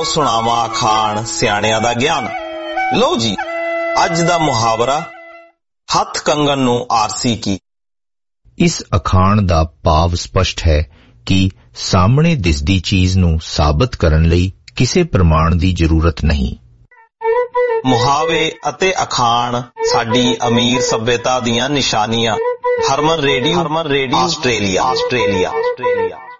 ਸੁਣਾਵਾਂ ਅਖਾਣ ਸਿਆਣਿਆਂ ਦਾ ਗਿਆਨ। ਲਓ ਜੀ, ਅੱਜ ਦਾ ਮੁਹਾਵਰਾ ਹੱਥ ਕੰਗਣ ਨੂੰ ਆਰਸੀ ਕੀ। ਇਸ ਅਖਾਣ ਦਾ ਭਾਵ ਸਪਸ਼ਟ ਹੈ ਕਿ ਸਾਹਮਣੇ ਦਿਸਦੀ ਚੀਜ਼ ਨੂੰ ਸਾਬਤ ਕਰਨ ਲਈ ਕਿਸੇ ਪ੍ਰਮਾਣ ਦੀ ਜ਼ਰੂਰਤ ਨਹੀਂ। ਮੁਹਾਵੇ ਅਤੇ ਅਖਾਣ ਸਾਡੀ ਅਮੀਰ ਸੱਭਿਅਤਾ ਦੀਆਂ ਨਿਸ਼ਾਨੀਆਂ। ਹਰਮਨ ਰੇਡੀਓ ਆਸਟ੍ਰੇਲੀਆ।